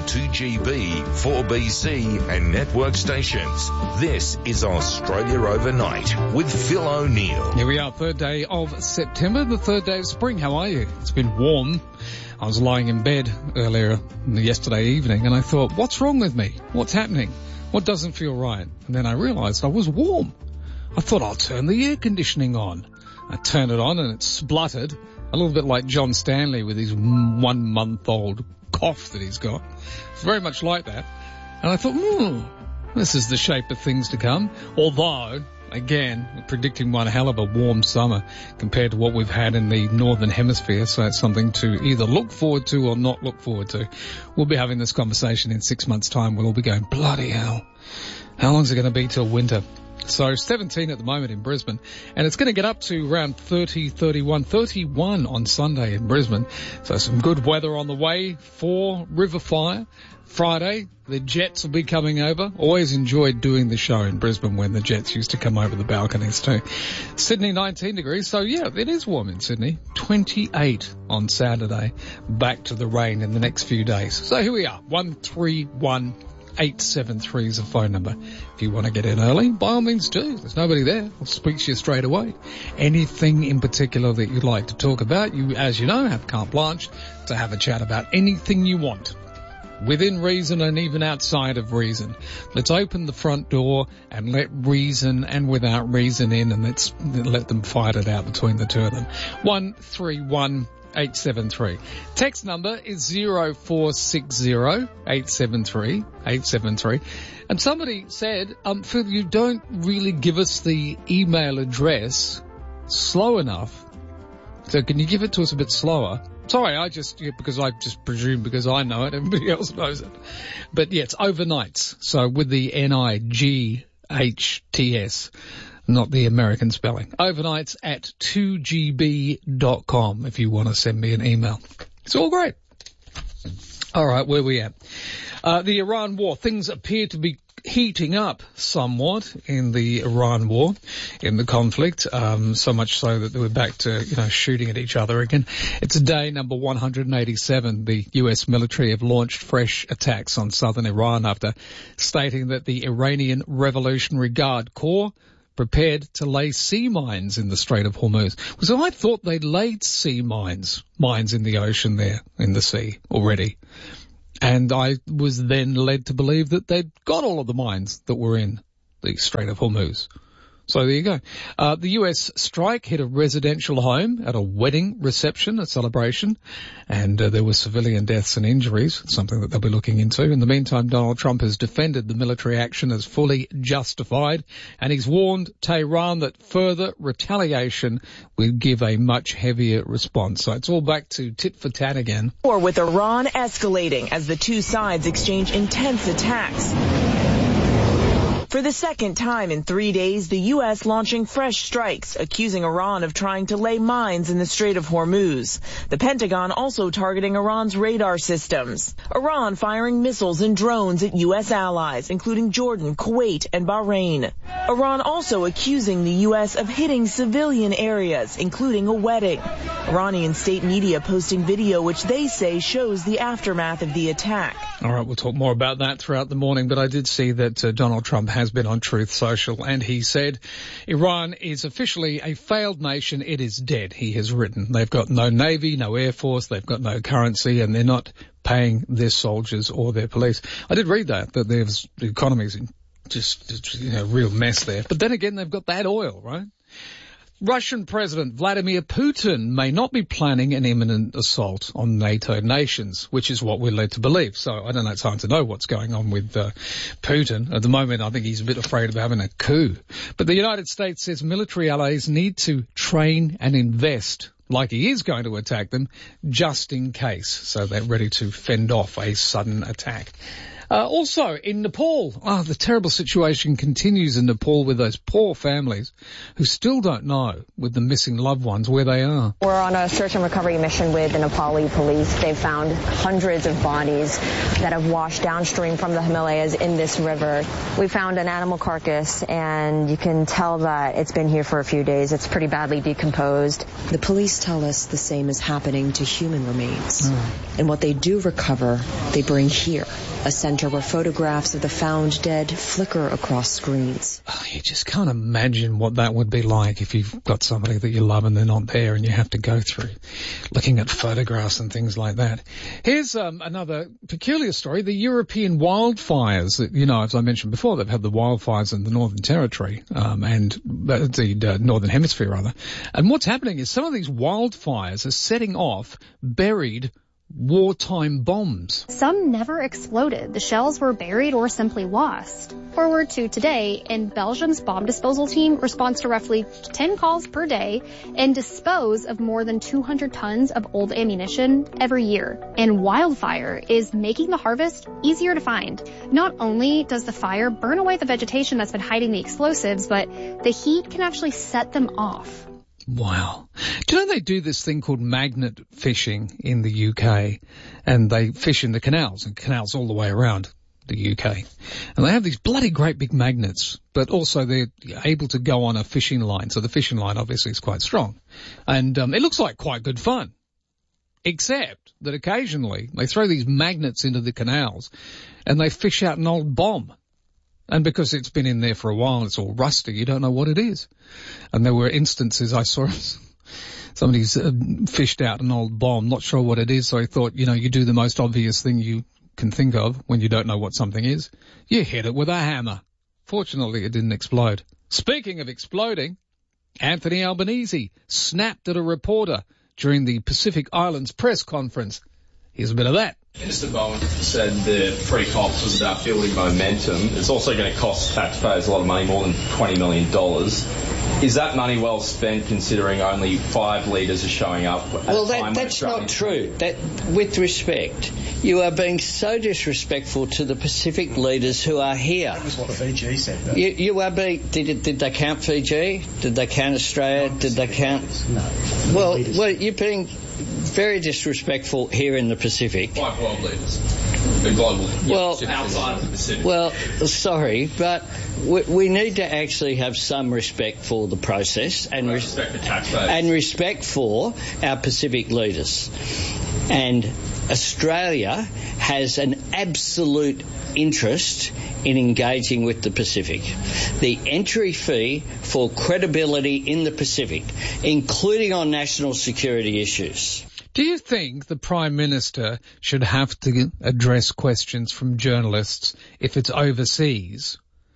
2GB, 4BC and network stations. This is Australia Overnight with Phil O'Neill. Here we are, third day of September, the third day of spring. How are you? It's been warm. I was lying in bed earlier yesterday evening and I thought, what's wrong with me? What's happening? What doesn't feel right? And then I realised I was warm. I thought I'll turn the air conditioning on. I turned it on and it spluttered, a little bit like John Stanley with his 1 month-old cough that he's got. It's very much like that. And I thought, this is the shape of things to come. Although, again, predicting one hell of a warm summer compared to what we've had in the Northern Hemisphere. So it's something to either look forward to or not look forward to. We'll be having this conversation in 6 months' time. We'll all be going, bloody hell. How long is it going to be till winter? So 17 at the moment in Brisbane, and it's going to get up to around 30, 31, 31 on Sunday in Brisbane. So some good weather on the way for River Fire. Friday, the Jets will be coming over. Always enjoyed doing the show in Brisbane when the Jets used to come over the balconies too. Sydney, 19 degrees. So yeah, it is warm in Sydney. 28 on Saturday. Back to the rain in the next few days. So here we are, 131-873 is a phone number. If you want to get in early, by all means do. There's nobody there. I'll speak to you straight away. Anything in particular that you'd like to talk about, you, as you know, have carte blanche to have a chat about anything you want. Within reason and even outside of reason. Let's open the front door and let reason and without reason in, and let's let them fight it out between the two of them. 131-873. Text number is 0460-873-873. And somebody said, Phil, you don't really give us the email address slow enough. So can you give it to us a bit slower? Sorry, because I just presume because I know it, everybody else knows it. But yeah, it's overnights. So with the NIGHTS, not the American spelling. Overnights at 2GB.com if you want to send me an email. It's all great. All right, where we at? The Iran war. Things appear to be heating up somewhat in the Iran war, in the conflict, so much so that we're back to, shooting at each other again. It's day number 187. The US military have launched fresh attacks on southern Iran after stating that the Iranian Revolutionary Guard Corps prepared to lay sea mines in the Strait of Hormuz. So I thought they'd laid sea mines in the ocean there, in the sea already. And I was then led to believe that they'd got all of the mines that were in the Strait of Hormuz. So there you go. The US strike hit a residential home at a wedding reception, a celebration, and there were civilian deaths and injuries, something that they'll be looking into. In the meantime, Donald Trump has defended the military action as fully justified, and he's warned Tehran that further retaliation will give a much heavier response. So it's all back to tit for tat again. War with Iran escalating as the two sides exchange intense attacks. For the second time in 3 days, the U.S. launching fresh strikes, accusing Iran of trying to lay mines in the Strait of Hormuz. The Pentagon also targeting Iran's radar systems. Iran firing missiles and drones at U.S. allies, including Jordan, Kuwait, and Bahrain. Iran also accusing the U.S. of hitting civilian areas, including a wedding. Iranian state media posting video which they say shows the aftermath of the attack. All right, we'll talk more about that throughout the morning, but I did see that Donald Trump has been on Truth Social, and he said Iran is officially a failed nation. It is dead, he has written. They've got no navy, no air force, they've got no currency, and they're not paying their soldiers or their police. I did read that the economy's in just real mess there. But then again, they've got that oil, right? Russian President Vladimir Putin may not be planning an imminent assault on NATO nations, which is what we're led to believe. So I don't know, it's hard to know what's going on with Putin. At the moment, I think he's a bit afraid of having a coup. But the United States says military allies need to train and invest like he is going to attack them just in case. So they're ready to fend off a sudden attack. Also, in Nepal, the terrible situation continues in Nepal with those poor families who still don't know, with the missing loved ones, where they are. We're on a search and recovery mission with the Nepali police. They've found hundreds of bodies that have washed downstream from the Himalayas in this river. We found an animal carcass, and you can tell that it's been here for a few days. It's pretty badly decomposed. The police tell us the same is happening to human remains. And what they do recover, they bring here, a center where photographs of the found dead flicker across screens. You just can't imagine what that would be like if you've got somebody that you love and they're not there and you have to go through looking at photographs and things like that. Here's another peculiar story. The European wildfires, as I mentioned before, they've had the wildfires in the Northern Territory, and the Northern Hemisphere, rather. And what's happening is some of these wildfires are setting off buried wartime bombs. Some never exploded. The shells were buried or simply lost. Forward to today, and Belgium's bomb disposal team responds to roughly 10 calls per day and dispose of more than 200 tons of old ammunition every year. And wildfire is making the harvest easier to find. Not only does the fire burn away the vegetation that's been hiding the explosives, but the heat can actually set them off. Wow. Do you know they do this thing called magnet fishing in the UK, and they fish in the canals, and canals all the way around the UK. And they have these bloody great big magnets, but also they're able to go on a fishing line. So the fishing line obviously is quite strong. And it looks like quite good fun. Except that occasionally they throw these magnets into the canals and they fish out an old bomb. And because it's been in there for a while, it's all rusty, you don't know what it is. And there were instances I saw somebody's fished out an old bomb, not sure what it is, so I thought, you do the most obvious thing you can think of when you don't know what something is. You hit it with a hammer. Fortunately, it didn't explode. Speaking of exploding, Anthony Albanese snapped at a reporter during the Pacific Islands press conference. Here's a bit of that. Minister Bowen said the free COPs was about building momentum. It's also going to cost taxpayers a lot of money, more than $20 million. Is that money well spent, considering only 5 leaders are showing up? Well, that's not true. That, with respect, you are being so disrespectful to the Pacific leaders who are here. That was what Fiji said. You are being. Did they count Fiji? Did they count Australia? Did they count? No. Well, you're being very disrespectful here in the Pacific. 5 world leaders. The global. Well, outside of the Pacific. Well, sorry, but we need to actually have some respect for the process and respect for taxpayers and respect for our Pacific leaders. And Australia has an absolute interest in engaging with the Pacific. The entry fee for credibility in the Pacific, including on national security issues. Do you think the Prime Minister should have to address questions from journalists if it's overseas,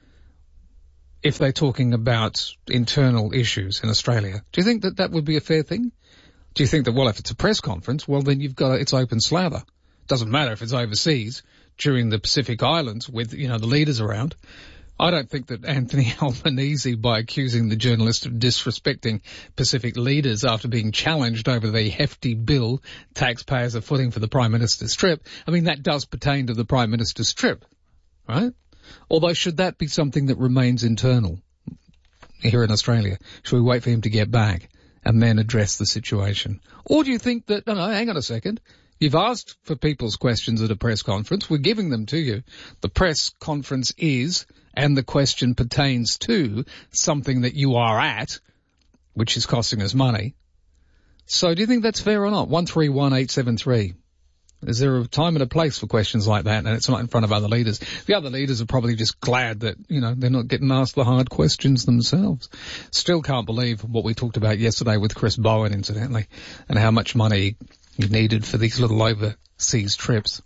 if they're talking about internal issues in Australia? Do you think that that would be a fair thing? Do you think that, well, if it's a press conference, well, then it's open slather. Doesn't matter if it's overseas during the Pacific Islands with, the leaders around. I don't think that Anthony Albanese, by accusing the journalist of disrespecting Pacific leaders after being challenged over the hefty bill taxpayers are footing for the Prime Minister's trip, that does pertain to the Prime Minister's trip, right? Although should that be something that remains internal here in Australia? Should we wait for him to get back and then address the situation? Or do you think that, no, hang on a second, you've asked for people's questions at a press conference, we're giving them to you. The press conference is, and the question pertains to, something that you are at, which is costing us money. So do you think that's fair or not? 131873. Is there a time and a place for questions like that, and it's not in front of other leaders? The other leaders are probably just glad that, they're not getting asked the hard questions themselves. Still can't believe what we talked about yesterday with Chris Bowen, incidentally, and how much money he needed for these little overseas trips.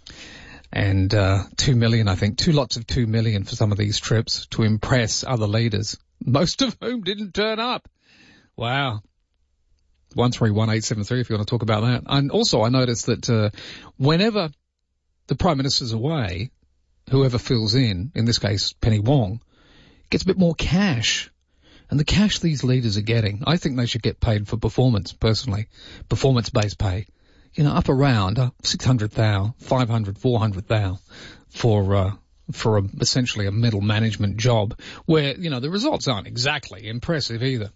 And 2 million, I think, 2 lots of 2 million for some of these trips to impress other leaders, most of whom didn't turn up. Wow. 131873 if you want to talk about that. And also I noticed that whenever the Prime Minister's away, whoever fills in this case Penny Wong, gets a bit more cash. And the cash these leaders are getting, I think they should get paid for performance, personally. Performance-based pay. up around 600,000, 500, 400,000 for essentially a middle management job where, the results aren't exactly impressive either.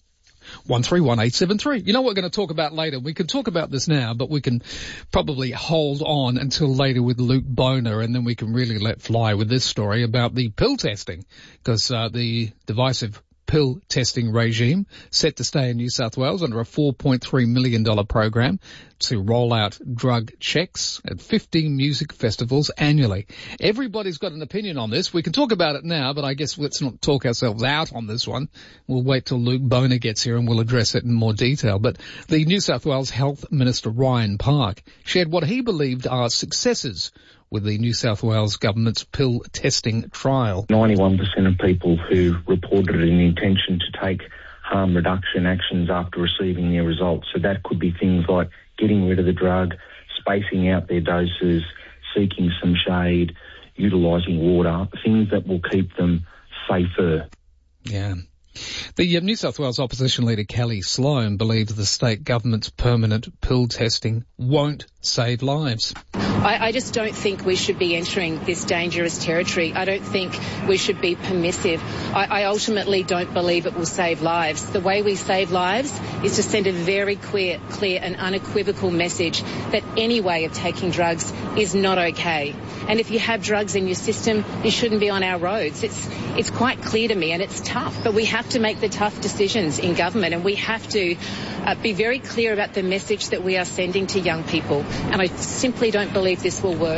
131873. You know what we're going to talk about later? We can talk about this now, but we can probably hold on until later with Luke Boner, and then we can really let fly with this story about the pill testing, because the divisive pill testing regime set to stay in New South Wales under a $4.3 million program to roll out drug checks at 15 music festivals annually. Everybody's got an opinion on this. We can talk about it now, but I guess let's not talk ourselves out on this one. We'll wait till Luke Boner gets here and we'll address it in more detail. But the New South Wales Health Minister Ryan Park shared what he believed are successes with the New South Wales government's pill testing trial. 91% of people who reported an intention to take harm reduction actions after receiving their results. So that could be things like getting rid of the drug, spacing out their doses, seeking some shade, utilising water, things that will keep them safer. Yeah. The New South Wales opposition leader Kelly Sloan believes the state government's permanent pill testing won't save lives. I just don't think we should be entering this dangerous territory. I don't think we should be permissive. I ultimately don't believe it will save lives. The way we save lives is to send a very clear and unequivocal message that any way of taking drugs is not okay. And if you have drugs in your system, you shouldn't be on our roads. It's quite clear to me, and it's tough, but we have to make the tough decisions in government, and we have to be very clear about the message that we are sending to young people. And I simply don't believe this will work.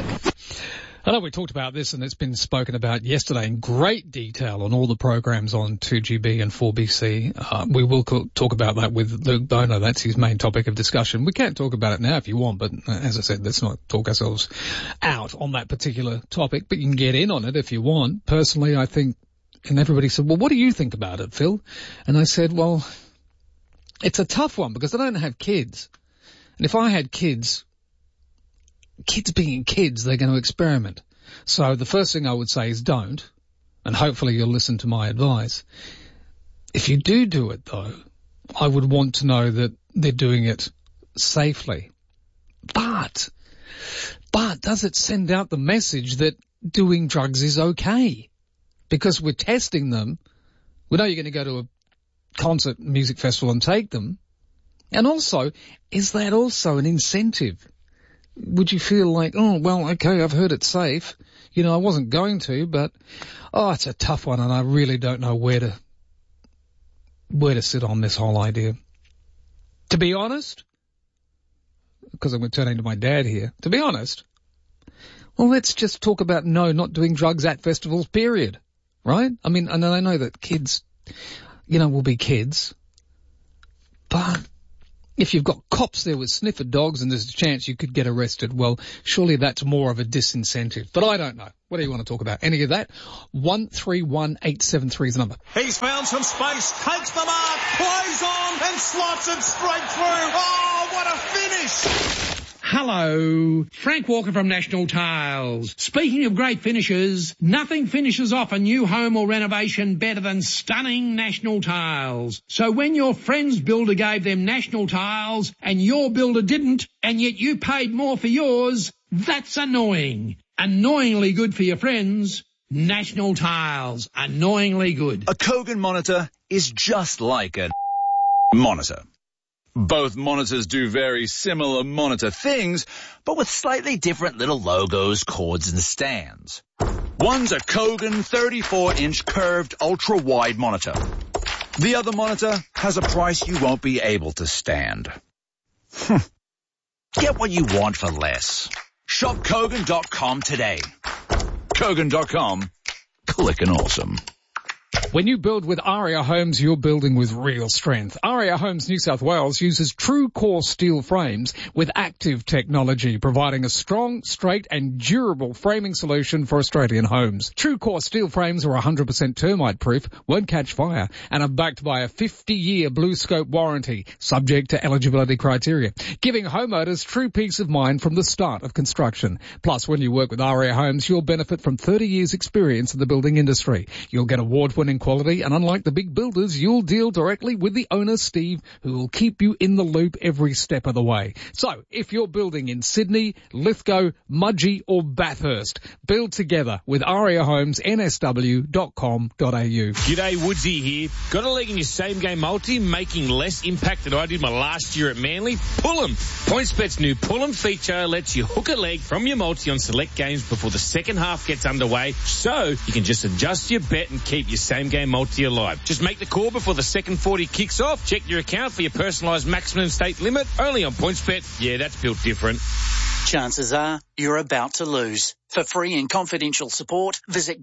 I know we talked about this and it's been spoken about yesterday in great detail on all the programs on 2GB and 4BC. We will talk about that with Luke Boner. That's his main topic of discussion. We can talk about it now if you want, but as I said, let's not talk ourselves out on that particular topic, but you can get in on it if you want. Personally, I think, and everybody said, well, what do you think about it, Phil? And I said, well, it's a tough one because I don't have kids. And if I had kids being kids, they're going to experiment. So the first thing I would say is don't, and hopefully you'll listen to my advice. If you do it, though, I would want to know that they're doing it safely. But does it send out the message that doing drugs is okay? Because we're testing them. We know you're going to go to a concert, music festival and take them. And also, is that also an incentive? Would you feel like, oh, well, okay, I've heard it's safe. I wasn't going to, but, it's a tough one and I really don't know where to sit on this whole idea. To be honest, because I'm turning to my dad here, to be honest, well, let's just talk about not doing drugs at festivals, period. Right? I mean, and I know that kids, will be kids, but if you've got cops there with sniffer dogs and there's a chance you could get arrested, well, surely that's more of a disincentive. But I don't know. What do you want to talk about? Any of that? 131873 is the number. He's found some space, takes the mark, plays on and slots it straight through. Oh, what a finish! Hello, Frank Walker from National Tiles. Speaking of great finishes, nothing finishes off a new home or renovation better than stunning National Tiles. So when your friend's builder gave them National Tiles and your builder didn't, and yet you paid more for yours, that's annoying. Annoyingly good for your friends. National Tiles. Annoyingly good. A Kogan monitor is just like a monitor. Both monitors do very similar monitor things, but with slightly different little logos, cords, and stands. One's a Kogan 34-inch curved ultra-wide monitor. The other monitor has a price you won't be able to stand. Get what you want for less. Shop Kogan.com today. Kogan.com. Clickin' awesome. When you build with Aria Homes, you're building with real strength. Aria Homes New South Wales uses true core steel frames with active technology, providing a strong, straight and durable framing solution for Australian homes. True core steel frames are 100% termite proof, won't catch fire, and are backed by a 50-year Blue Scope warranty, subject to eligibility criteria, giving homeowners true peace of mind from the start of construction. Plus, when you work with Aria Homes, you'll benefit from 30 years experience in the building industry. You'll get award-winning quality, and unlike the big builders, you'll deal directly with the owner, Steve, who will keep you in the loop every step of the way. So, if you're building in Sydney, Lithgow, Mudgee or Bathurst, build together with ariahomesnsw.com.au. G'day, Woodsy here. Got a leg in your same-game multi, making less impact than I did my last year at Manly? Pull 'em! PointsBet's new Pull 'em feature lets you hook a leg from your multi on select games before the second half gets underway, so you can just adjust your bet and keep your same-game multi alive. Just make the call before the second 40 kicks off. Check your account for your personalised maximum stake limit. Only on PointsBet. Yeah, that's built different. Chances are you're about to lose. For free and confidential support, visit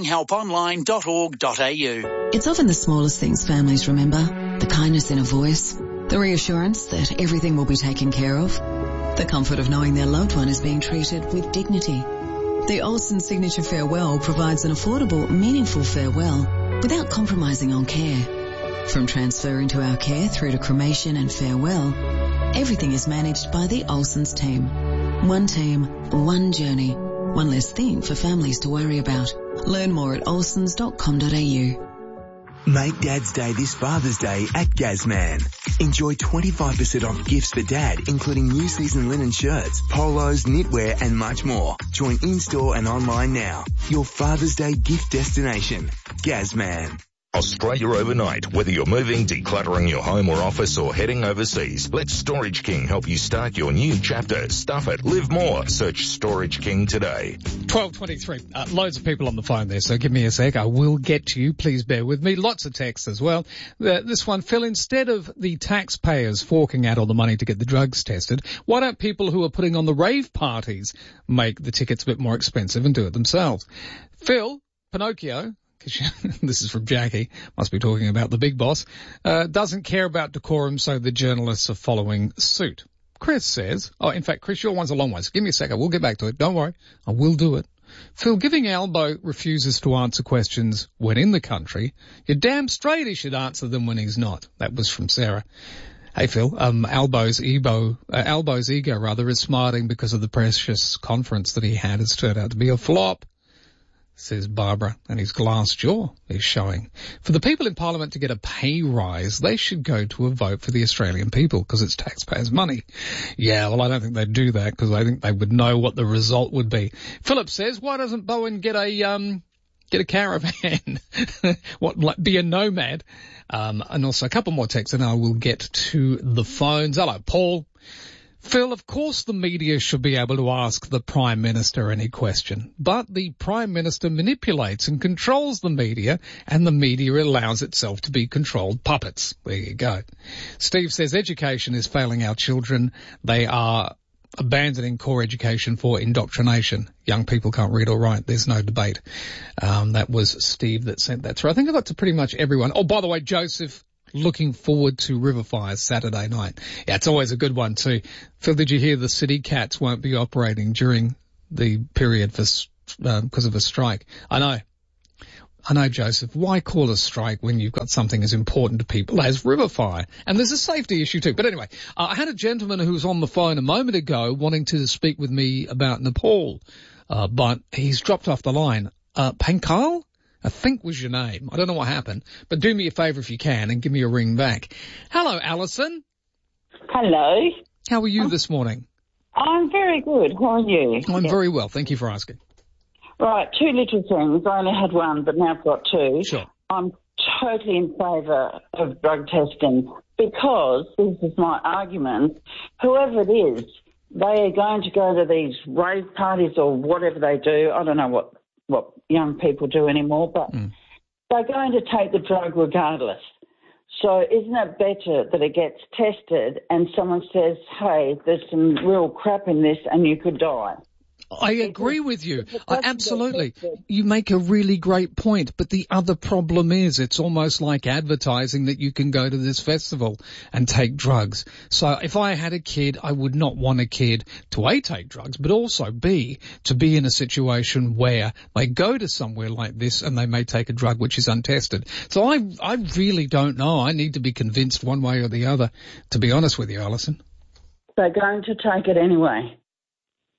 gamblinghelponline.org.au. It's often the smallest things families remember. The kindness in a voice, the reassurance that everything will be taken care of, the comfort of knowing their loved one is being treated with dignity. The Olsen Signature Farewell provides an affordable, meaningful farewell without compromising on care. From transfer into our care through to cremation and farewell, everything is managed by the Olsen's team. One team, one journey, one less thing for families to worry about. Learn more at olsens.com.au. Make Dad's Day this Father's Day at Gazman. Enjoy 25% off gifts for Dad, including new season linen shirts, polos, knitwear and much more. Join in-store and online now. Your Father's Day gift destination. Gazman. Australia Overnight. Whether you're moving, decluttering your home or office, or heading overseas, let Storage King help you start your new chapter. Stuff it. Live more. Search Storage King today. 12:23. Loads of people on the phone there, so give me a sec. I will get to you. Please bear with me. Lots of texts as well. This one, Phil, instead of the taxpayers forking out all the money to get the drugs tested, why don't people who are putting on the rave parties make the tickets a bit more expensive and do it themselves? Phil, Pinocchio, this is from Jackie, must be talking about the big boss, doesn't care about decorum, so the journalists are following suit. Chris says, in fact, Chris, your one's a long one, so give me a second, we'll get back to it, don't worry, I will do it. Phil, giving Albo refuses to answer questions when in the country, you're damn straight he should answer them when he's not. That was from Sarah. Hey Phil, Albo's ego is smarting because of the precious conference that he had. It's turned out to be a flop, says Barbara, and his glass jaw is showing. For the people in Parliament to get a pay rise, they should go to a vote for the Australian people because it's taxpayers' money. Yeah, well, I don't think they'd do that because I think they would know what the result would be. Philip says, why doesn't Bowen get a caravan? Be a nomad? And also a couple more texts and I will get to the phones. Hello, Paul. Phil, of course the media should be able to ask the Prime Minister any question, but the Prime Minister manipulates and controls the media, and the media allows itself to be controlled puppets. There you go. Steve says education is failing our children. They are abandoning core education for indoctrination. Young people can't read or write. There's no debate. That was Steve that sent that through. I think I got to pretty much everyone. Oh, by the way, Joseph, looking forward to River Fires Saturday night. Yeah, it's always a good one too. Phil, did you hear the City Cats won't be operating during the period because of a strike? I know, Joseph. Why call a strike when you've got something as important to people as River Fire? And there's a safety issue too. But anyway, I had a gentleman who was on the phone a moment ago wanting to speak with me about Nepal, but he's dropped off the line. Pankal, I think was your name. I don't know what happened, but do me a favour if you can and give me a ring back. Hello, Alison. Hello. How are you this morning? I'm very good. How are you? I'm very well. Thank you for asking. Right, two little things. I only had one, but now I've got two. Sure. I'm totally in favour of drug testing because, this is my argument, whoever it is, they are going to go to these rave parties or whatever they do. I don't know what young people do anymore, but they're going to take the drug regardless. So isn't it better that it gets tested and someone says, hey, there's some real crap in this and you could die? I agree with you. Absolutely. You make a really great point, but the other problem is it's almost like advertising that you can go to this festival and take drugs. So if I had a kid, I would not want a kid to A, take drugs, but also B, to be in a situation where they go to somewhere like this and they may take a drug which is untested. So I really don't know. I need to be convinced one way or the other, to be honest with you, Alison. They're going to take it anyway.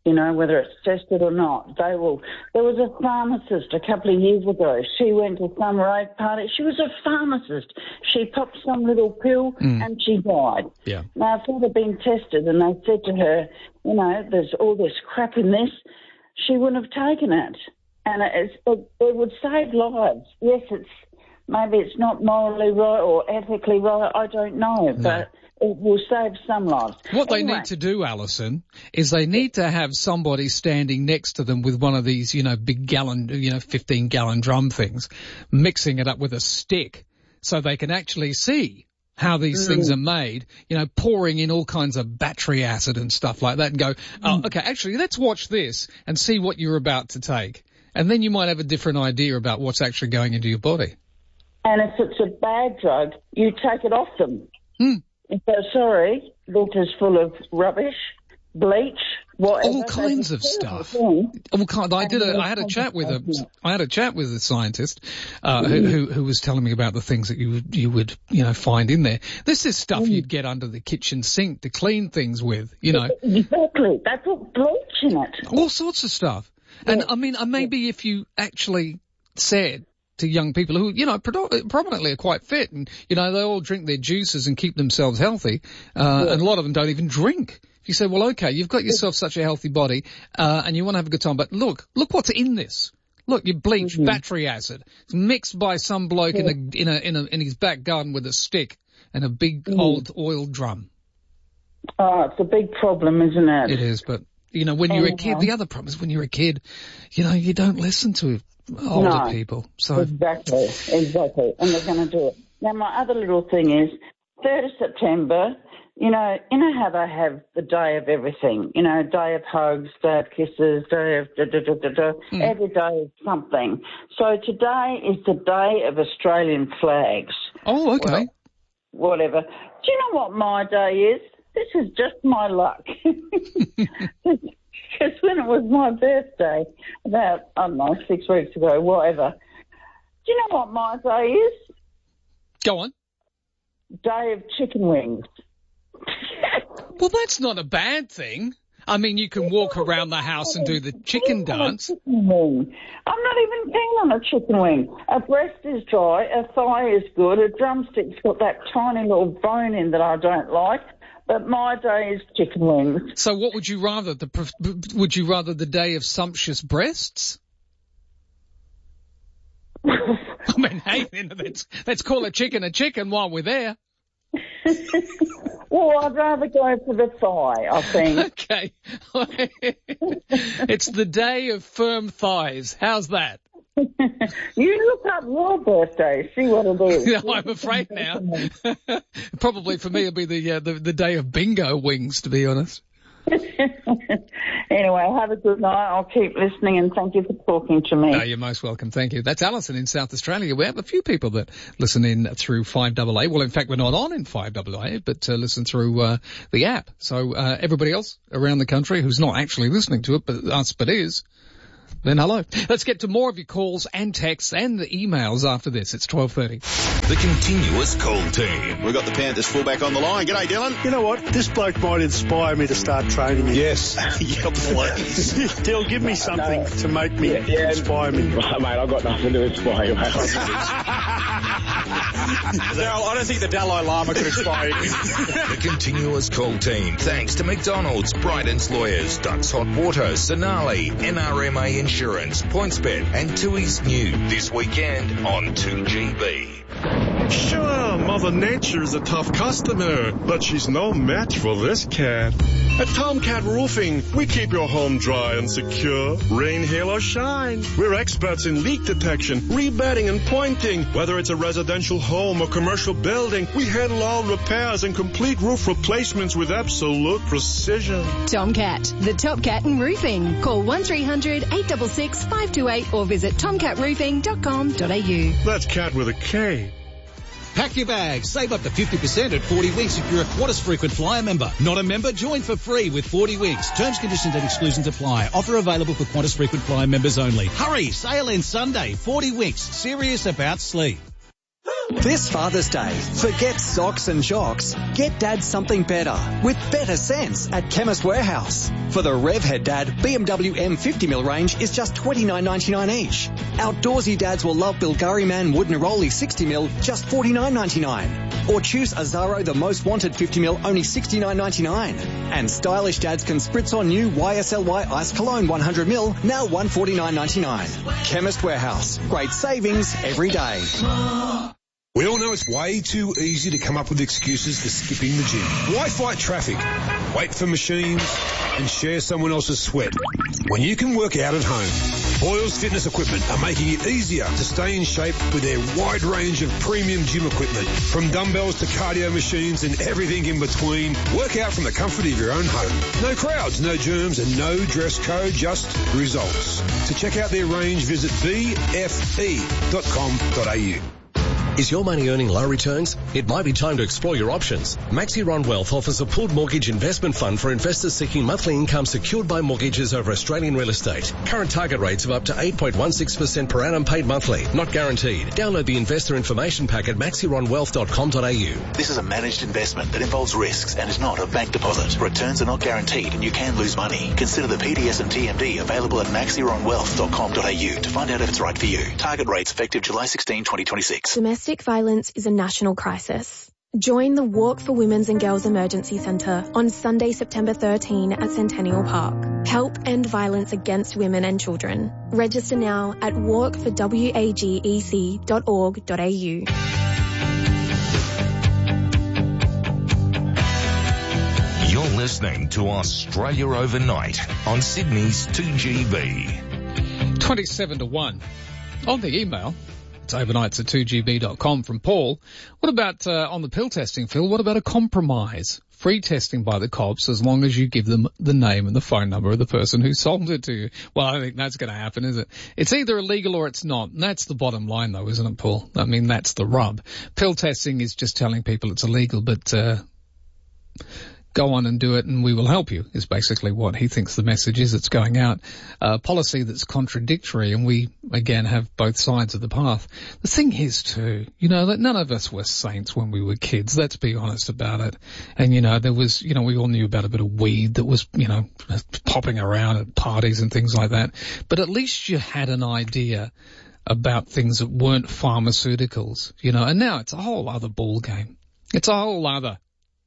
you know, whether it's tested or not. There was a pharmacist a couple of years ago. She went to some rave party. She was a pharmacist. She popped some little pill and she died. Yeah. Now, if it had been tested and they said to her, you know, there's all this crap in this, she wouldn't have taken it. And it would save lives. Yes, maybe it's not morally right or ethically right, I don't know, but it will save some lives. What they need to do, Alison, is they need to have somebody standing next to them with one of these, you know, big gallon, you know, 15-gallon drum things, mixing it up with a stick so they can actually see how these things are made, you know, pouring in all kinds of battery acid and stuff like that and go, oh, okay, actually, let's watch this and see what you're about to take. And then you might have a different idea about what's actually going into your body. And if it's a bad drug, you take it off them. If they're sorry, this full of rubbish, bleach, whatever. All kinds of stuff. I had a chat with a scientist who was telling me about the things that you would you know find in there. This is stuff you'd get under the kitchen sink to clean things with, you know. Exactly. They put bleach in it. All sorts of stuff. Yeah. And I mean, maybe if you actually said to young people who, you know, prominently are quite fit and, you know, they all drink their juices and keep themselves healthy, and a lot of them don't even drink. If you say, well, okay, you've got yourself such a healthy body, and you want to have a good time, but look what's in this. Look, you bleach, battery acid. It's mixed by some bloke in his back garden with a stick and a big old oil drum. Oh, it's a big problem, isn't it? It is, but, you know, when you're a kid, the other problem is when you're a kid, you know, you don't listen to older people. So Exactly. And they're going to do it. Now, my other little thing is 3rd of September, you know how they have the day of everything, you know, day of hugs, day of kisses, day of every day is something. So today is the day of Australian flags. Oh, okay. Whatever. Do you know what my day is? This is just my luck. Because when it was my birthday, about, I don't know, 6 weeks ago, whatever, do you know what my day is? Go on. Day of chicken wings. Well, that's not a bad thing. I mean, you can walk around the house and do the chicken dance. I'm not even keen on a chicken wing. A breast is dry, a thigh is good, a drumstick's got that tiny little bone in that I don't like. But my day is chicken wings. So what would you rather? Would you rather the day of sumptuous breasts? I mean, hey, let's call a chicken while we're there. Well, I'd rather go for the thigh, I think. Okay. It's the day of firm thighs. How's that? You look up your birthday, see what it is. No, I'm afraid now. Probably for me it'll be the day of bingo wings, to be honest. Anyway, have a good night. I'll keep listening and thank you for talking to me. No, you're most welcome. Thank you. That's Alison in South Australia. We have a few people that listen in through 5AA. Well, in fact, we're not on in 5AA, but listen through the app. So everybody else around the country who's not actually listening to it, but is, then hello. Let's get to more of your calls and texts and the emails after this. It's 12:30. The continuous call team. We've got the Panthers fullback on the line. G'day, Dylan. You know what? This bloke might inspire me to start training. Yes. Yeah, please. Dylan, give me something to make me inspire me. Mate, I've got nothing to inspire you, mate. I don't think the Dalai Lama could inspire you. The continuous call team. Thanks to McDonald's, Bryden's Lawyers, Ducks Hot Water, Sonali, NRMA Insurance, PointsBet, and Tui's New this weekend on 2GB. Sure, Mother Nature is a tough customer, but she's no match for this cat. At Tomcat Roofing, we keep your home dry and secure, rain, hail, or shine. We're experts in leak detection, rebedding, and pointing. Whether it's a residential home or commercial building, we handle all repairs and complete roof replacements with absolute precision. Tomcat, the top cat in roofing. Call 1300 866 528 or visit tomcatroofing.com.au. That's cat with a K. Pack your bags. Save up to 50% at 40 Weeks if you're a Qantas Frequent Flyer member. Not a member? Join for free with 40 Weeks. Terms, conditions and exclusions apply. Offer available for Qantas Frequent Flyer members only. Hurry! Sale ends Sunday. 40 Weeks. Serious about sleep. This Father's Day, forget socks and jocks. Get Dad something better with better sense at Chemist Warehouse. For the Revhead Dad, BMW M50mm range is just $29.99 each. Outdoorsy dads will love Bilgari Man Wood Neroli 60mm, just $49.99. Or choose Azaro the Most Wanted 50mm, only $69.99. And stylish dads can spritz on new YSLY Ice Cologne 100ml, now $149.99. Chemist Warehouse. Great savings every day. We all know it's way too easy to come up with excuses for skipping the gym. Why fight traffic, wait for machines, and share someone else's sweat when you can work out at home? Boyles Fitness Equipment are making it easier to stay in shape with their wide range of premium gym equipment. From dumbbells to cardio machines and everything in between, work out from the comfort of your own home. No crowds, no germs, and no dress code, just results. To check out their range, visit bfe.com.au. Is your money earning low returns? It might be time to explore your options. Maxiron Wealth offers a pooled mortgage investment fund for investors seeking monthly income secured by mortgages over Australian real estate. Current target rates of up to 8.16% per annum paid monthly, not guaranteed. Download the investor information pack at maxironwealth.com.au. This is a managed investment that involves risks and is not a bank deposit. Returns are not guaranteed and you can lose money. Consider the PDS and TMD available at maxironwealth.com.au to find out if it's right for you. Target rates effective July 16, 2026. Domestic violence is a national crisis. Join the Walk for Women's and Girls Emergency Centre on Sunday, September 13 at Centennial Park. Help end violence against women and children. Register now at walkforwagec.org.au. You're listening to Australia Overnight on Sydney's 2GB. 27-1. On the email, it's overnights at 2gb.com from Paul. What about on the pill testing, Phil? What about a compromise? Free testing by the cops as long as you give them the name and the phone number of the person who sold it to you. Well, I don't think that's going to happen, is it? It's either illegal or it's not. And that's the bottom line, though, isn't it, Paul? I mean, that's the rub. Pill testing is just telling people it's illegal, but go on and do it and we will help you, is basically what he thinks the message is that's going out. Policy that's contradictory, and we, again, have both sides of the path. The thing is, too, you know, that none of us were saints when we were kids. Let's be honest about it. And, you know, there was, you know, we all knew about a bit of weed that was, you know, popping around at parties and things like that. But at least you had an idea about things that weren't pharmaceuticals, you know, and now it's a whole other ball game. It's a whole other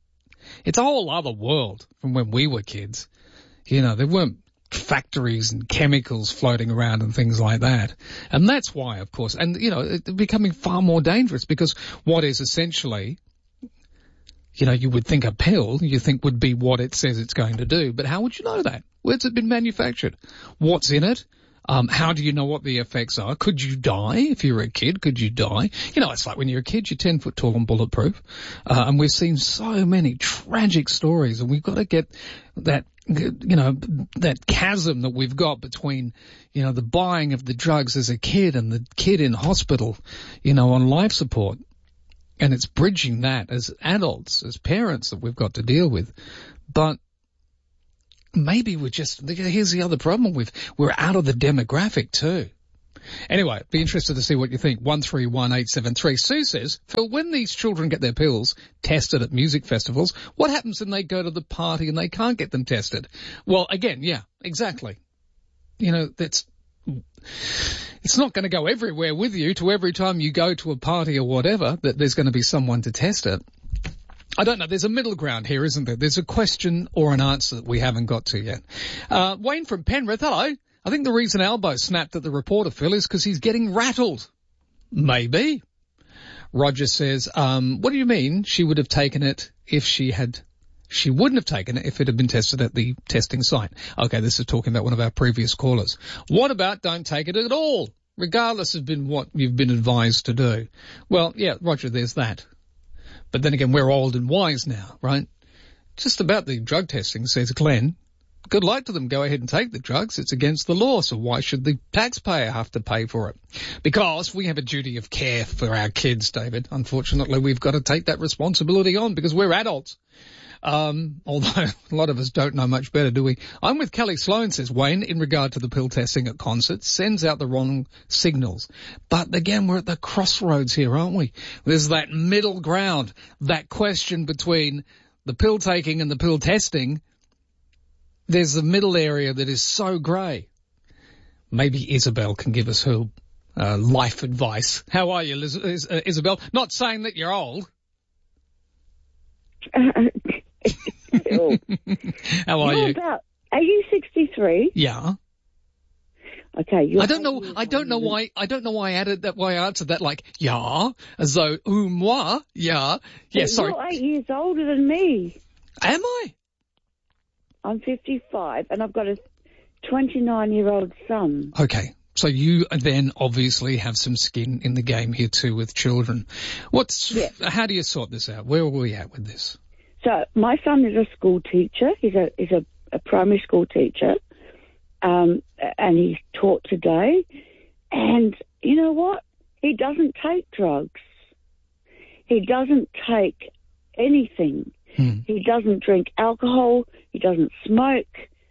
world from when we were kids. You know, there weren't factories and chemicals floating around and things like that. And that's why, of course, and, you know, it's becoming far more dangerous because what is essentially, you know, you would think a pill, you think would be what it says it's going to do. But how would you know that? Where's it been manufactured? What's in it? How do you know what the effects are? Could you die if you were a kid? Could you die? You know, it's like when you're a kid, you're 10 foot tall and bulletproof. And we've seen so many tragic stories, and we've got to get that, you know, that chasm that we've got between, you know, the buying of the drugs as a kid and the kid in hospital, you know, on life support. And it's bridging that as adults, as parents, that we've got to deal with. But maybe here's the other problem we're out of the demographic too. Anyway, be interested to see what you think. 131873. Sue says, Phil, when these children get their pills tested at music festivals, what happens when they go to the party and they can't get them tested? Well, again, yeah, exactly. You know, it's not going to go everywhere with you to every time you go to a party or whatever that there's going to be someone to test it. I don't know. There's a middle ground here, isn't there? There's a question or an answer that we haven't got to yet. Wayne from Penrith, hello. I think the reason Albo snapped at the reporter, Phil, is because he's getting rattled. Maybe. Roger says, what do you mean she would have taken it if she wouldn't have taken it if it had been tested at the testing site? Okay, this is talking about one of our previous callers. What about don't take it at all, regardless of what you've been advised to do? Well, yeah, Roger, there's that. But then again, we're old and wise now, right? Just about the drug testing, says Glenn. Good luck to them. Go ahead and take the drugs. It's against the law, so why should the taxpayer have to pay for it? Because we have a duty of care for our kids, David. Unfortunately, we've got to take that responsibility on because we're adults. Although a lot of us don't know much better, do we? I'm with Kelly Sloan, says Wayne, in regard to the pill testing at concerts, sends out the wrong signals. But again, we're at the crossroads here, aren't we? There's that middle ground, that question between the pill taking and the pill testing. There's the middle area that is so grey. Maybe Isabel can give us her life advice. How are you, Isabel? Not saying that you're old. How are you? Are you 63? Yeah. Okay. I don't know why I added that, why I answered that like, yeah, as though, moi, yeah. Yeah, sorry. You're 8 years older than me. Am I? I'm 55 and I've got a 29-year-old son. Okay. So you then obviously have some skin in the game here too with children. How do you sort this out? Where are we at with this? So my son is a school teacher. He's a primary school teacher. And he taught today. And you know what? He doesn't take drugs. He doesn't take anything. He doesn't drink alcohol. He doesn't smoke.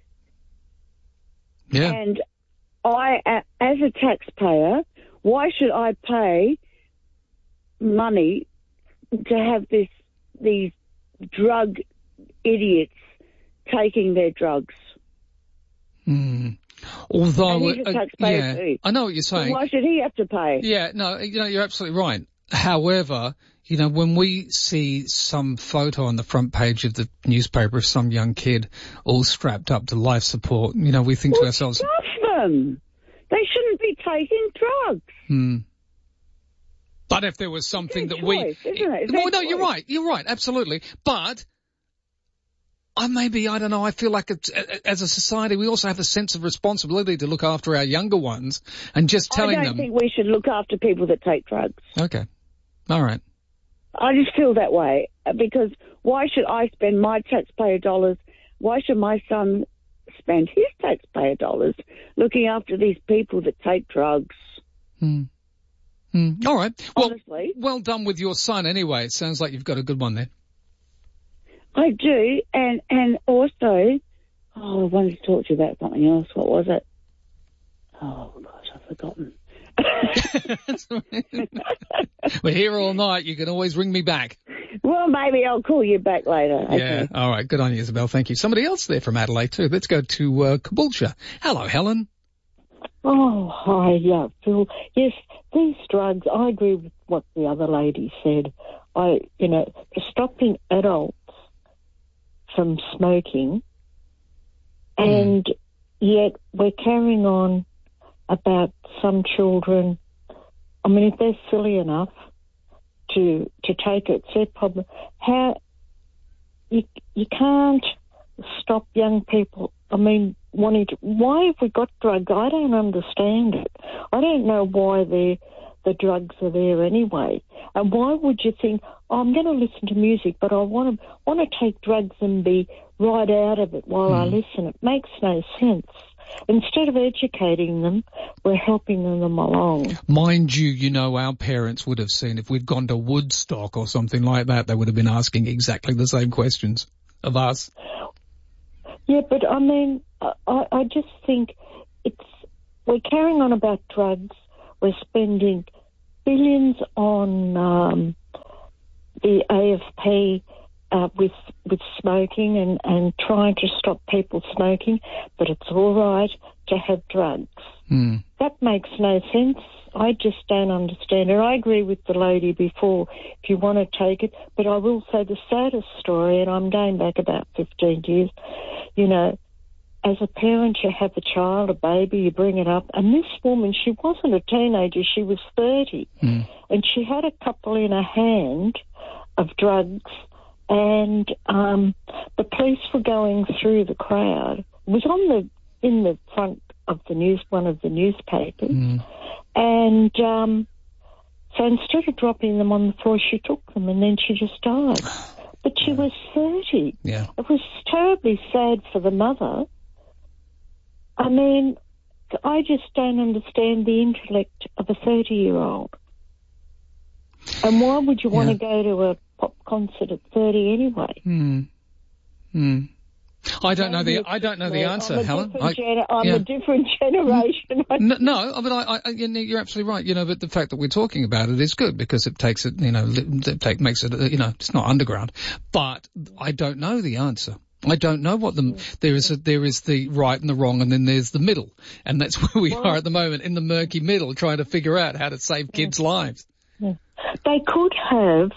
Yeah. And I, as a taxpayer, why should I pay money to have these drug idiots taking their drugs? Although, and he's a taxpayer too. I know what you're saying. So why should he have to pay? Yeah, no, you're absolutely right. However, when we see some photo on the front page of the newspaper of some young kid all strapped up to life support, we think to ourselves, stop them. They shouldn't be taking drugs. But if there was something that choice, isn't it? Well, no, you're right, absolutely. But I feel like as a society we also have a sense of responsibility to look after our younger ones and just telling them. I don't think we should look after people that take drugs. Okay. All right. I just feel that way because why should I spend my taxpayer dollars? Why should my son spend his taxpayer dollars looking after these people that take drugs? All right. Honestly. Well done with your son anyway. It sounds like you've got a good one there. I do. And also, I wanted to talk to you about something else. What was it? Oh, gosh, I've forgotten. We're here all night. You can always ring me back. Well, maybe I'll call you back later. Yeah. Okay. All right. Good on you, Isabel. Thank you. Somebody else there from Adelaide too. Let's go to Caboolture. Hello, Helen. Oh, hi. Yeah, Phil. Yes, these drugs, I agree with what the other lady said. Stopping adults from smoking, and yet we're carrying on about some children. I mean, if they're silly enough to take it, it's their problem. How you can't stop young people. I mean, why have we got drugs? I don't understand it. I don't know why the drugs are there anyway. And why would you think, I'm going to listen to music, but I want to take drugs and be right out of it while I listen? It makes no sense. Instead of educating them, we're helping them along. Mind you, our parents would have seen, if we'd gone to Woodstock or something like that, they would have been asking exactly the same questions of us. Yeah, but I mean, I just think we're carrying on about drugs. We're spending billions on the AFP with smoking and trying to stop people smoking, but it's all right to have drugs. That makes no sense. I just don't understand it. I agree with the lady before, if you want to take it, but I will say the saddest story, and I'm going back about 15 years, as a parent, you have a child, a baby, you bring it up, and this woman, she wasn't a teenager, she was 30, and she had a couple in her hand of drugs, and the police were going through the crowd. It was in the front of one of the newspapers, and so instead of dropping them on the floor, she took them, and then she just died. But she was 30. Yeah. It was terribly sad for the mother. I mean, I just don't understand the intellect of a 30-year-old. And why would you want to go to a pop concert at 30 anyway? I don't know the answer, Helen. I'm a different generation. No, but you're absolutely right. But the fact that we're talking about it is good because it takes it, makes it, it's not underground. But I don't know the answer. I don't know what there is the right and the wrong, and then there's the middle, and that's where we are at the moment, in the murky middle, trying to figure out how to save kids' lives. Yeah. They could have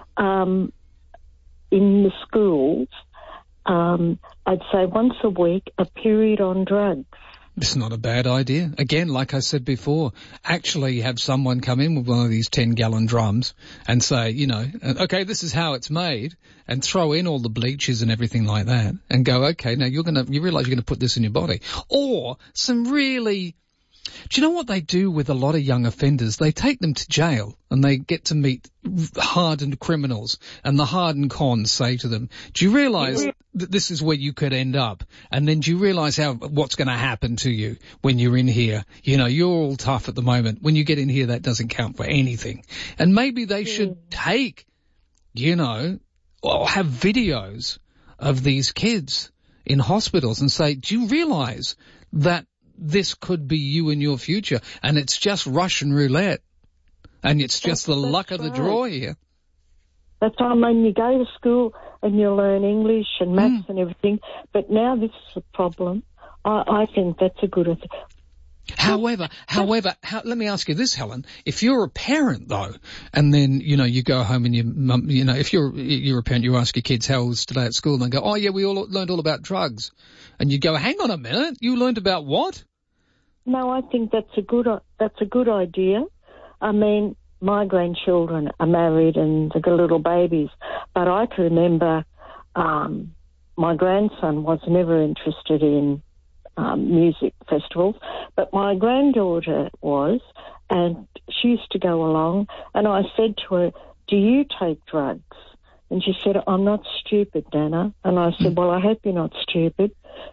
in the schools. I'd say once a week, a period on drugs. It's not a bad idea. Again, like I said before, actually have someone come in with one of these 10-gallon drums and say, okay, this is how it's made, and throw in all the bleaches and everything like that, and go, okay, now you realise you're going to put this in your body. Or some really... Do you know what they do with a lot of young offenders? They take them to jail and they get to meet hardened criminals, and the hardened cons say to them, do you realise that this is where you could end up? And then do you realise what's going to happen to you when you're in here? You're all tough at the moment. When you get in here, that doesn't count for anything. And maybe they should take, or have videos of these kids in hospitals and say, do you realise that this could be you in your future, and it's just Russian roulette, and it's just the luck of the draw here. That's why you go to school and you learn English and maths and everything, but now this is a problem. I think that's a good thing. However, let me ask you this, Helen. If you're a parent, though, and then, you go home and your mum, if you're a parent, you ask your kids how was today at school, and they go, oh, yeah, we all learned all about drugs. And you go, hang on a minute, you learned about what? No, I think that's a good idea. I mean, my grandchildren are married and they've got little babies, but I can remember my grandson was never interested in music festivals, but my granddaughter was, and she used to go along, and I said to her, do you take drugs? And she said, I'm not stupid, Nana. And I said, well, I hope you're not stupid,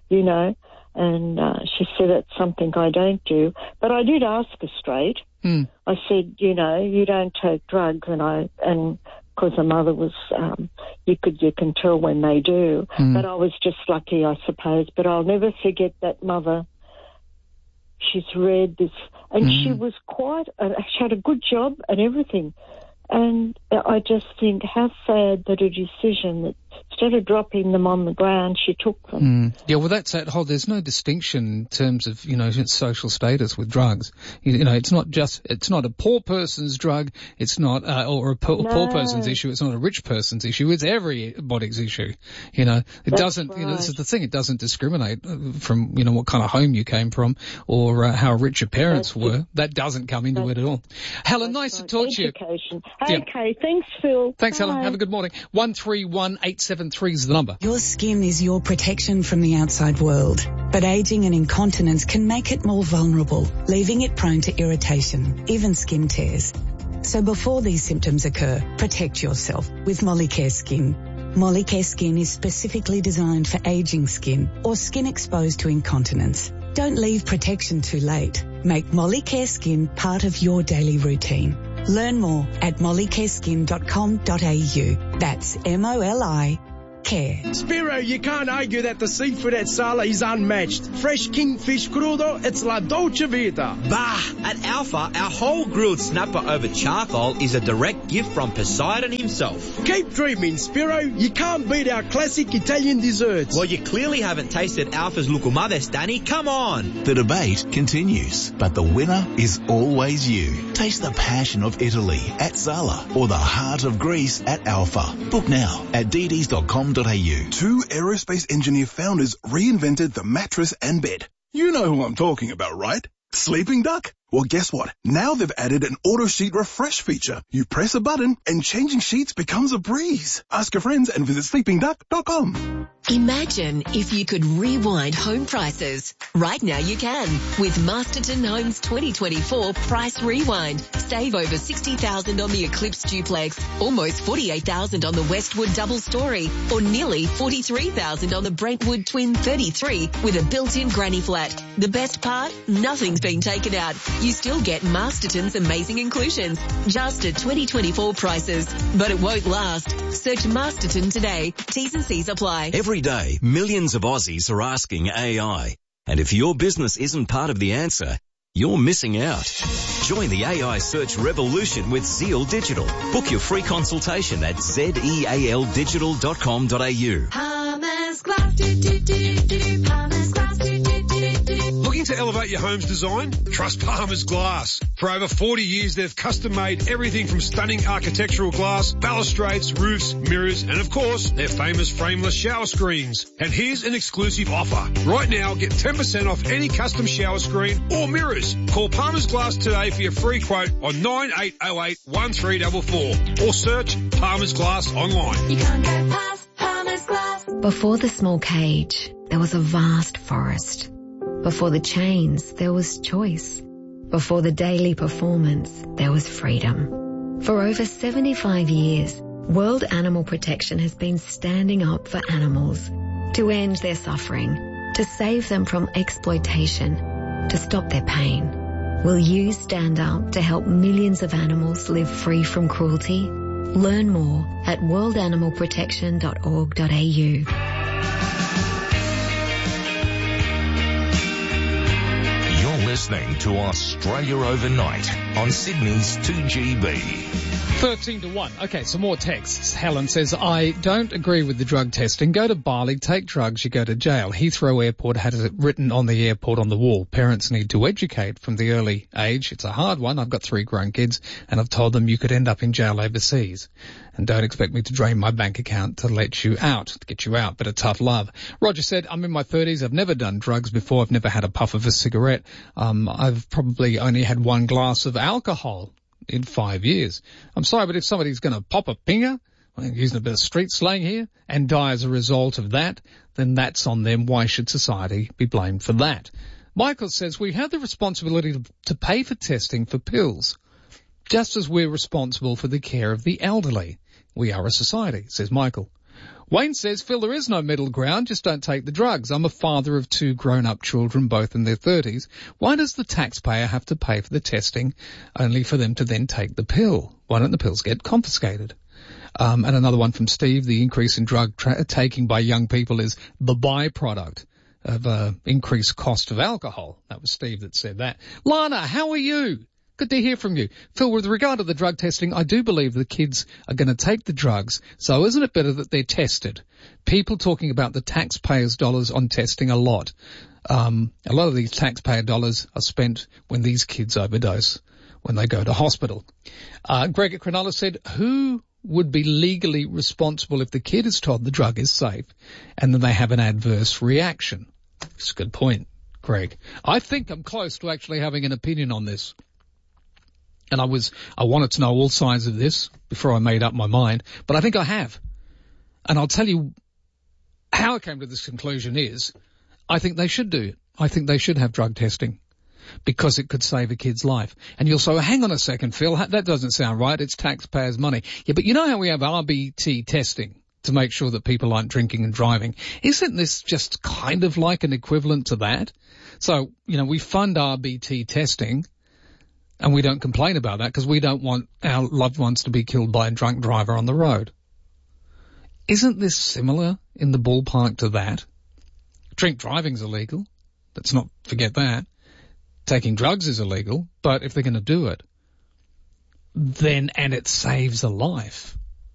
and she said it's something I don't do. But I did ask her straight. I said, you don't take drugs, and because her mother was, you can tell when they do. But I was just lucky, I suppose. But I'll never forget that mother. She's read this, and she was she had a good job and everything. And I just think how sad that a decision that instead of dropping them on the ground, she took them. Yeah, well, that's that whole, there's no distinction in terms of, social status with drugs. It's not a poor person's drug. It's not, or a poor person's issue. It's not a rich person's issue. It's everybody's issue. It doesn't, right. This is the thing. It doesn't discriminate from, what kind of home you came from or how rich your parents were. That doesn't come into it at all. Helen, nice to talk to you. Okay, thanks, Phil. Thanks, Helen. Have a good morning. 131873 is the number. Your skin is your protection from the outside world, but aging and incontinence can make it more vulnerable, leaving it prone to irritation, even skin tears. So before these symptoms occur, protect yourself with Molicare Skin. Molicare Skin is specifically designed for aging skin or skin exposed to incontinence. Don't leave protection too late. Make Molicare Skin part of your daily routine. Learn more at mollicareskin.com.au. That's MOLI Care. Spiro, you can't argue that the seafood at Sala is unmatched. Fresh kingfish crudo, it's La Dolce Vita. Bah! At Alpha, our whole grilled snapper over charcoal is a direct gift from Poseidon himself. Keep dreaming, Spiro. You can't beat our classic Italian desserts. Well, you clearly haven't tasted Alpha's Lucumades, Danny. Come on! The debate continues, but the winner is always you. Taste the passion of Italy at Sala or the heart of Greece at Alpha. Book now at dd's.com.au. Two aerospace engineer founders reinvented the mattress and bed. You know who I'm talking about, right? Sleeping Duck. Well, guess what? Now they've added an auto sheet refresh feature. You press a button and changing sheets becomes a breeze. Ask your friends and visit sleepingduck.com. Imagine if you could rewind home prices. Right now you can with Masterton Homes 2024 Price Rewind. Save over $60,000 on the Eclipse Duplex, almost $48,000 on the Westwood Double Story, or nearly $43,000 on the Brentwood Twin 33 with a built-in granny flat. The best part? Nothing's been taken out. you still get Masterton's amazing inclusions, just at 2024 prices. But it won't last. Search Masterton today. T's and C's apply. Every day, millions of Aussies are asking AI. And if your business isn't part of the answer, you're missing out. Join the AI search revolution with Zeal Digital. Book your free consultation at zealdigital.com.au. Palmer's Glass, Palmer's Glass, Looking to elevate your home's design? Trust Palmer's Glass. For over 40 years, they've custom-made everything from stunning architectural glass, balustrades, roofs, mirrors, and of course, their famous frameless shower screens. And here's an exclusive offer. Right now, get 10% off any custom shower screen or mirrors. Call Palmer's Glass today for your free quote on 9808 1344 or search Palmer's Glass online. You can't go past Palmer's Glass. Before the small cage, there was a vast forest. Before the chains, there was choice. Before the daily performance, there was freedom. For over 75 years, World Animal Protection has been standing up for animals to end their suffering, to save them from exploitation, to stop their pain. Will you stand up to help millions of animals live free from cruelty? Learn more at worldanimalprotection.org.au. Listening to Australia Overnight on Sydney's 2GB. 13-1. Okay, some more texts. Helen says, I don't agree with the drug testing. Go to Bali, take drugs, you go to jail. Heathrow Airport had it written on the airport on the wall. Parents need to educate from the early age. It's a hard one. I've got 3 grown kids and I've told them you could end up in jail overseas. And don't expect me to drain my bank account to let you out, to get you out, but a tough love. Roger said, I'm in my 30s. I've never done drugs before. I've never had a puff of a cigarette. I've probably only had 1 glass of alcohol in 5 years. I'm sorry, but if somebody's going to pop a pinger, I'm using a bit of street slang here, and die as a result of that, then that's on them. Why should society be blamed for that? Michael says, we have the responsibility to pay for testing for pills, just as we're responsible for the care of the elderly. We are a society, says Michael. Wayne says, Phil, there is no middle ground, just don't take the drugs. I'm a father of 2 grown-up children, both in their 30s. Why does the taxpayer have to pay for the testing only for them to then take the pill? Why don't the pills get confiscated? And another one from Steve, the increase in drug taking by young people is the byproduct of increased cost of alcohol. That was Steve that said that. Lana, how are you? Good to hear from you. Phil, with regard to the drug testing, I do believe the kids are going to take the drugs, so isn't it better that they're tested? People talking about the taxpayers' dollars on testing a lot. A lot of these taxpayer dollars are spent when these kids overdose, when they go to hospital. Greg at Cronulla said, who would be legally responsible if the kid is told the drug is safe and then they have an adverse reaction? It's a good point, Greg. I think I'm close to actually having an opinion on this. And I wanted to know all sides of this before I made up my mind, but I think I have. And I'll tell you how I came to this conclusion is, I think they should do it. I think they should have drug testing because it could save a kid's life. And you'll say, hang on a second, Phil, that doesn't sound right. It's taxpayers' money. Yeah, but you know how we have RBT testing to make sure that people aren't drinking and driving? Isn't this just kind of like an equivalent to that? So, we fund RBT testing, and we don't complain about that because we don't want our loved ones to be killed by a drunk driver on the road. Isn't this similar in the ballpark to that? Drink driving's illegal. Let's not forget that. Taking drugs is illegal, but if they're going to do it, then, and it saves a life,